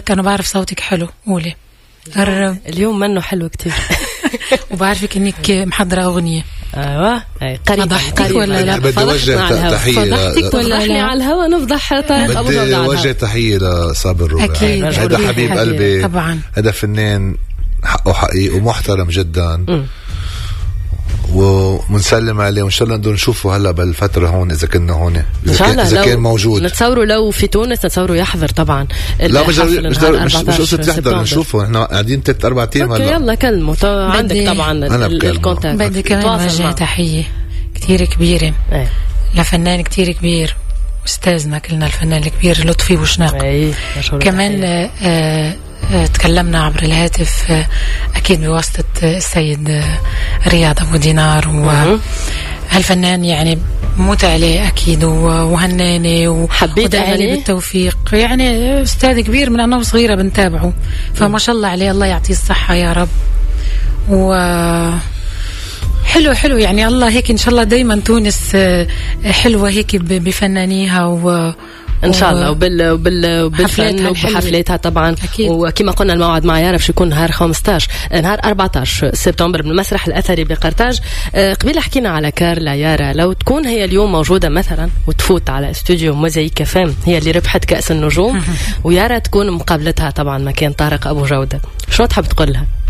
لك أنا بعرف صوتك حلو، قولي. اليوم منه حلو كتير. وبعرفك إنك محضرة أغنية. أيوة قريب ولا لا؟ بدي وجه تحية ولا على الهوا نفضح طارق أبو جودة. بدي وجه تحية لصابر الرباعي. أكيد. هذا حبيب قلبي طبعا. هذا فنان حقه حقيقي ومحترم جدا. ومنسلم عليه وإن شاء الله نقدر نشوفه هلا بالفترة هون إذا كنا هون إذا كان موجود. نتصوروا لو في تونس نتصوروا يحضر طبعا. لا مش قصة يحضر، نشوفه إحنا قاعدين 3-4 أيام هلا. يلا كلمه عندك طبعا الكونتاكت. بدي كمان وجه تحية كتير كبيرة لفنان كتير كبير، أستاذنا كلنا الفنان الكبير لطفي بوشناق. كمان تكلمنا عبر الهاتف أكيد بواسطة السيد رياض أبو دينار، وهالفنان يعني موت عليه أكيد وهناني وحبيت عليه بالتوفيق. يعني أستاذ كبير من أنا وصغيرة بنتابعه، فما شاء الله عليه، الله يعطيه الصحة يا رب. حلو يعني الله هيك إن شاء الله دايما تونس حلوة هيك بفنانيها ان شاء الله وبالفن وبحفلاتها طبعا أكيد. وكما قلنا الموعد مع يارا باش يكون نهار 14 سبتمبر بالمسرح الاثري بقرطاج. قبل حكينا على كارلا. يارا لو تكون هي اليوم موجوده مثلا وتفوت على استوديو موزايك فام، هي اللي ربحت كأس النجوم، ويارا تكون مقابلتها طبعا مكان طارق ابو جودة، شو تحب تقول لها؟